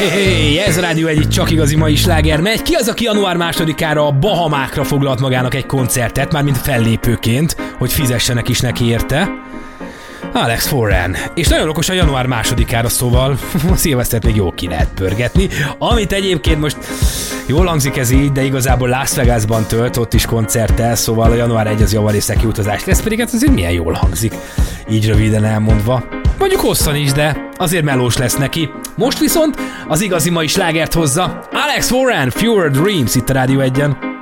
Hey, ez a Rádió egy csak igazi mai sláger megy. Ki az, aki január 2-ára a Bahamákra foglalt magának egy koncertet, mármint fellépőként, hogy fizessenek is neki érte? Alex Warren. És nagyon okosan január 2-ára, szóval a szilvesztert még jó ki lehet pörgetni. Amit egyébként most jól hangzik ez így, de igazából Las Vegasban tölt, ott is koncerttel, szóval a január 1 az javarészeki utazás lesz, pedig hát azért milyen jól hangzik, így röviden elmondva. Mondjuk hosszan is, de azért melós lesz neki. Most viszont az igazi mai slágert hozza Alex Warren, Fewer Dreams itt a Rádió 1-en.